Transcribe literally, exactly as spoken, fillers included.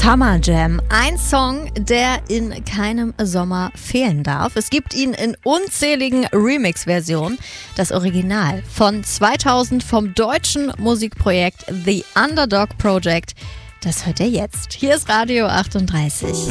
Summer Jam, ein Song, der in keinem Sommer fehlen darf. Es gibt ihn in unzähligen Remix-Versionen. Das Original von zweitausend vom deutschen Musikprojekt The Underdog Project, das hört ihr jetzt. Hier ist Radio achtunddreißig.